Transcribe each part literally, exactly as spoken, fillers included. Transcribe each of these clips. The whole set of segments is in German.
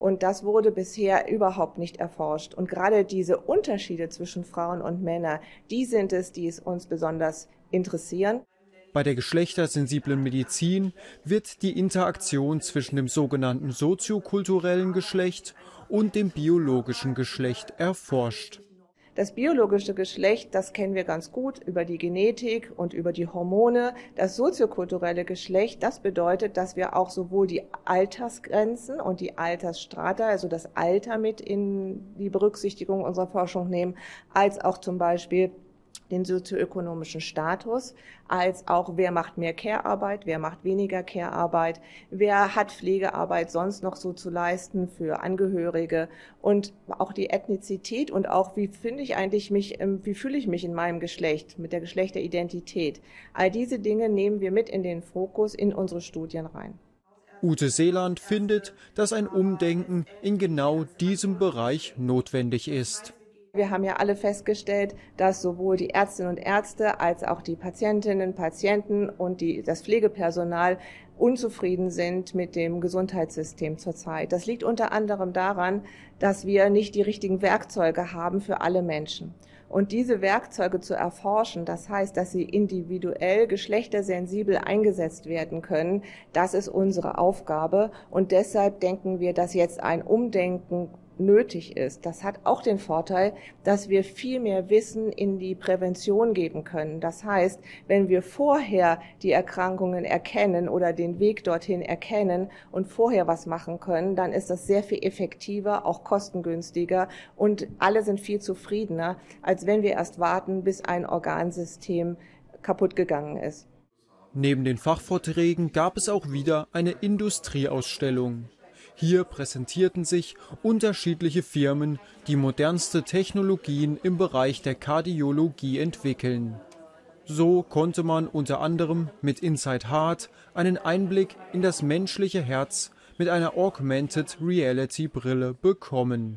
Und das wurde bisher überhaupt nicht erforscht. Und gerade diese Unterschiede zwischen Frauen und Männern, die sind es, die es uns besonders interessieren. Bei der geschlechtersensiblen Medizin wird die Interaktion zwischen dem sogenannten soziokulturellen Geschlecht und dem biologischen Geschlecht erforscht. Das biologische Geschlecht, das kennen wir ganz gut über die Genetik und über die Hormone. Das soziokulturelle Geschlecht, das bedeutet, dass wir auch sowohl die Altersgrenzen und die Altersstrata, also das Alter mit in die Berücksichtigung unserer Forschung nehmen, als auch zum Beispiel den sozioökonomischen Status, als auch wer macht mehr Care-Arbeit, wer macht weniger Care-Arbeit, wer hat Pflegearbeit sonst noch so zu leisten für Angehörige und auch die Ethnizität und auch wie finde ich eigentlich mich, wie fühle ich mich in meinem Geschlecht, mit der Geschlechteridentität. All diese Dinge nehmen wir mit in den Fokus in unsere Studien rein. Ute Seeland findet, dass ein Umdenken in genau diesem Bereich notwendig ist. Wir haben ja alle festgestellt, dass sowohl die Ärztinnen und Ärzte als auch die Patientinnen, Patienten und die, das Pflegepersonal unzufrieden sind mit dem Gesundheitssystem zurzeit. Das liegt unter anderem daran, dass wir nicht die richtigen Werkzeuge haben für alle Menschen. Und diese Werkzeuge zu erforschen, das heißt, dass sie individuell geschlechtersensibel eingesetzt werden können, das ist unsere Aufgabe. Und deshalb denken wir, dass jetzt ein Umdenken nötig ist. Das hat auch den Vorteil, dass wir viel mehr Wissen in die Prävention geben können. Das heißt, wenn wir vorher die Erkrankungen erkennen oder den Weg dorthin erkennen und vorher was machen können, dann ist das sehr viel effektiver, auch kostengünstiger und alle sind viel zufriedener, als wenn wir erst warten, bis ein Organsystem kaputt gegangen ist. Neben den Fachvorträgen gab es auch wieder eine Industrieausstellung. Hier präsentierten sich unterschiedliche Firmen, die modernste Technologien im Bereich der Kardiologie entwickeln. So konnte man unter anderem mit Inside Heart einen Einblick in das menschliche Herz mit einer Augmented Reality Brille bekommen.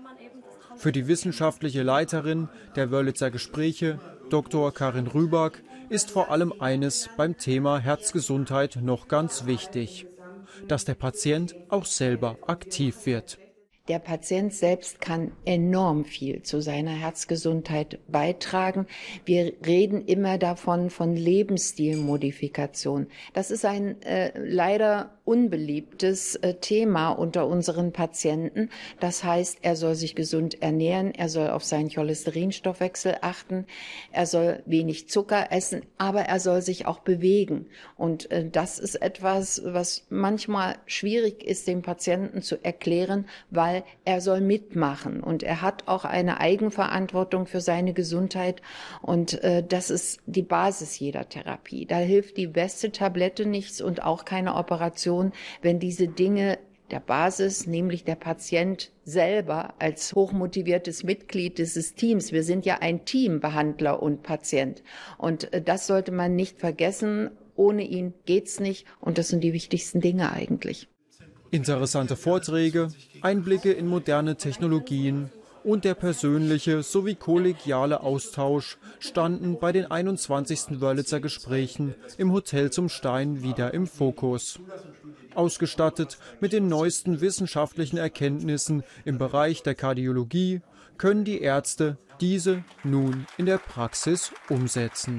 Für die wissenschaftliche Leiterin der Wörlitzer Gespräche, Doktor Karin Rüback, ist vor allem eines beim Thema Herzgesundheit noch ganz wichtig: dass der Patient auch selber aktiv wird. Der Patient selbst kann enorm viel zu seiner Herzgesundheit beitragen. Wir reden immer davon, von Lebensstilmodifikation. Das ist ein äh, leider unbeliebtes äh, Thema unter unseren Patienten. Das heißt, er soll sich gesund ernähren, er soll auf seinen Cholesterinstoffwechsel achten, er soll wenig Zucker essen, aber er soll sich auch bewegen. Und äh, das ist etwas, was manchmal schwierig ist, dem Patienten zu erklären, weil er soll mitmachen und er hat auch eine Eigenverantwortung für seine Gesundheit und äh, das ist die Basis jeder Therapie. Da hilft die beste Tablette nichts und auch keine Operation, wenn diese Dinge der Basis, nämlich der Patient selber als hochmotiviertes Mitglied dieses Teams, wir sind ja ein Team, Behandler und Patient und äh, das sollte man nicht vergessen. Ohne ihn geht's nicht und das sind die wichtigsten Dinge eigentlich. Interessante Vorträge, Einblicke in moderne Technologien und der persönliche sowie kollegiale Austausch standen bei den einundzwanzigsten Wörlitzer Gesprächen im Hotel zum Stein wieder im Fokus. Ausgestattet mit den neuesten wissenschaftlichen Erkenntnissen im Bereich der Kardiologie können die Ärzte diese nun in der Praxis umsetzen.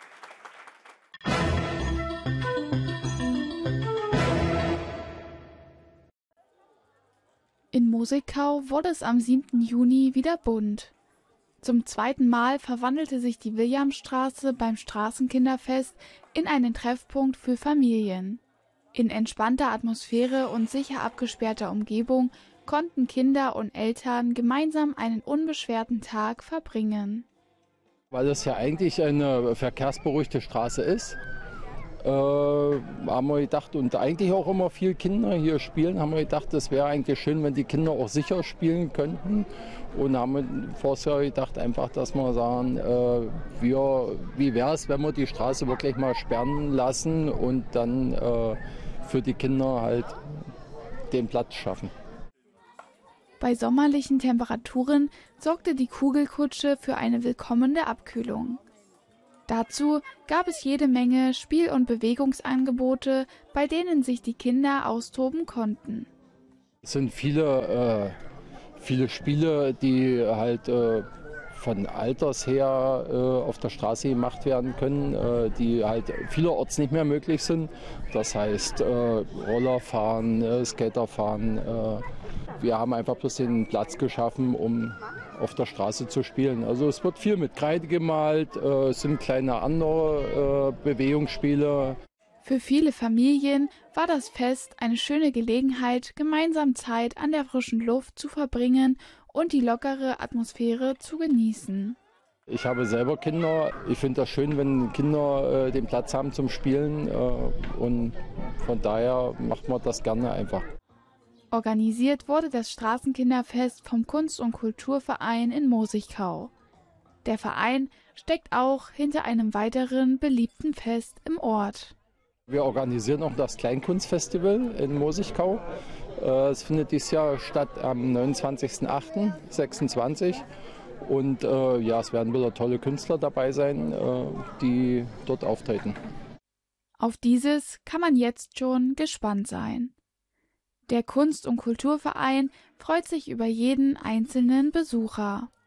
In Musikau wurde es am siebten Juni wieder bunt. Zum zweiten Mal verwandelte sich die Williamstraße beim Straßenkinderfest in einen Treffpunkt für Familien. In entspannter Atmosphäre und sicher abgesperrter Umgebung konnten Kinder und Eltern gemeinsam einen unbeschwerten Tag verbringen. Weil es ja eigentlich eine verkehrsberuhigte Straße ist, äh, haben wir gedacht, und eigentlich auch immer viele Kinder hier spielen, haben wir gedacht, es wäre eigentlich schön, wenn die Kinder auch sicher spielen könnten. Und haben vorher gedacht, einfach, dass wir sagen, äh, wir, wie wäre es, wenn wir die Straße wirklich mal sperren lassen und dann äh, für die Kinder halt den Platz schaffen. Bei sommerlichen Temperaturen sorgte die Kugelkutsche für eine willkommene Abkühlung. Dazu gab es jede Menge Spiel- und Bewegungsangebote, bei denen sich die Kinder austoben konnten. Es sind viele, äh, viele Spiele, die halt äh, von Alters her äh, auf der Straße gemacht werden können, äh, die halt vielerorts nicht mehr möglich sind. Das heißt äh, Rollerfahren, äh, Skaterfahren. Äh, wir haben einfach bloß den Platz geschaffen, um auf der Straße zu spielen. Also es wird viel mit Kreide gemalt, äh, es sind kleine andere äh, Bewegungsspiele. Für viele Familien war das Fest eine schöne Gelegenheit, gemeinsam Zeit an der frischen Luft zu verbringen und die lockere Atmosphäre zu genießen. Ich habe selber Kinder. Ich finde das schön, wenn Kinder äh, den Platz haben zum Spielen. Äh, und von daher macht man das gerne einfach. Organisiert wurde das Straßenkinderfest vom Kunst- und Kulturverein in Mosigkau. Der Verein steckt auch hinter einem weiteren beliebten Fest im Ort. Wir organisieren auch das Kleinkunstfestival in Mosigkau. Es findet dieses Jahr statt am neunundzwanzigsten achten sechsundzwanzig. Und äh, ja, es werden wieder tolle Künstler dabei sein, äh, die dort auftreten. Auf dieses kann man jetzt schon gespannt sein. Der Kunst- und Kulturverein freut sich über jeden einzelnen Besucher.